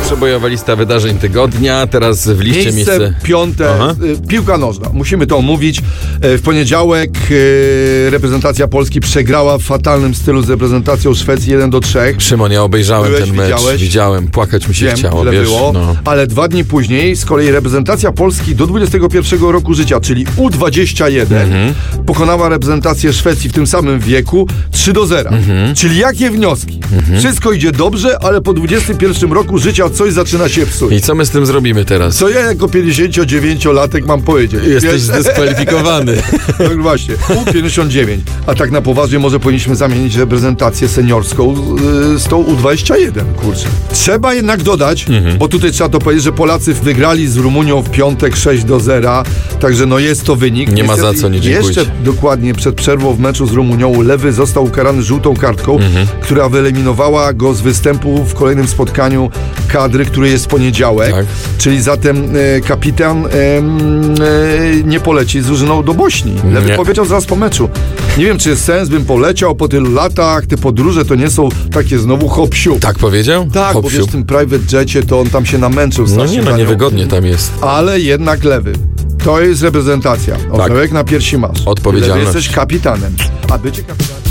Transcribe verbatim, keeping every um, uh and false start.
przebojowa lista wydarzeń tygodnia. Teraz w liście miejsce, miejsce... piąte. Aha. Piłka nożna. Musimy to omówić. W poniedziałek reprezentacja Polski przegrała w fatalnym stylu z reprezentacją Szwecji jeden do trzech. Szymon, ja obejrzałem Byłeś, ten mecz. widziałeś? Widziałem. Płakać mi się Wiem, chciało, ile wiesz? było, No. ale dwa dni później z kolei reprezentacja Polski do dwudziestego pierwszego roku życia, czyli U dwadzieścia jeden, mhm. pokonała reprezentację Szwecji w tym samym wieku trzy do zera. Mhm. Czyli jakie wnioski? Mhm. Wszystko idzie dobrze, ale po dwudziestym pierwszym roku życia coś zaczyna się psuć. I co my z tym zrobimy teraz? Co ja jako pięćdziesięciodziewięciolatek mam powiedzieć? Jesteś Wiesz? zdyskwalifikowany. Tak właśnie, U pięćdziesiąt dziewięć. A tak na poważnie może powinniśmy zamienić reprezentację seniorską z tą U dwadzieścia jeden, kurczę. Trzeba jednak dodać, mhm. bo tutaj trzeba to powiedzieć, że Polacy wygrali z Rumunią w piątek sześć do zera, także no jest to wynik. Nie ma za co, nie dziękujcie. Jeszcze dokładnie przed przerwą w meczu z Rumunią Lewy został ukarany żółtą kartką, mhm. która wyeliminowała go z występu w kolejnym spotkaniu kadry, który jest w poniedziałek. Tak. Czyli zatem e, kapitan e, e, nie poleci z drużyną do Bośni. Lewy nie. powiedział zaraz po meczu. Nie wiem, czy jest sens, bym poleciał po tylu latach. Te podróże to nie są takie znowu hop-siup. Tak powiedział? Tak, hop bo wiesz, w tym private jetie to on tam się namęczył. No nie, no niewygodnie tam jest. Ale jednak Lewy. To jest reprezentacja. Orzełek tak. na piersi masz. Odpowiedzialność. Lewy jesteś kapitanem. A bycie kapitanem...